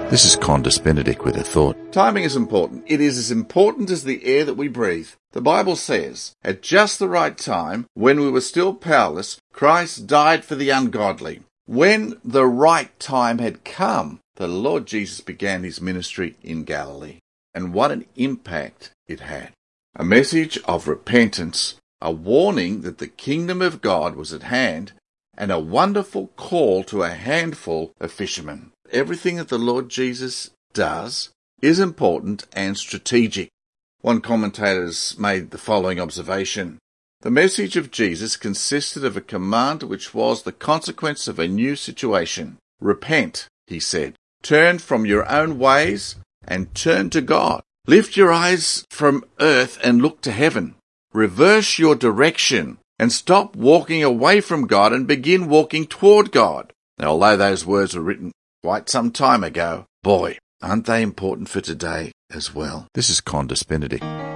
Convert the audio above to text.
This is Condis Benedict with a thought. Timing is important. It is as important as the air that we breathe. The Bible says, at just the right time, when we were still powerless, Christ died for the ungodly. When the right time had come, the Lord Jesus began his ministry in Galilee. And what an impact it had. A message of repentance, a warning that the kingdom of God was at hand, and a wonderful call to a handful of fishermen. Everything that the Lord Jesus does is important and strategic. One commentator has made the following observation. The message of Jesus consisted of a command which was the consequence of a new situation. Repent, he said. Turn from your own ways and turn to God. Lift your eyes from earth and look to heaven. Reverse your direction and stop walking away from God and begin walking toward God. Now, although those words were written quite some time ago, boy, aren't they important for today as well? This is Condis Benedict.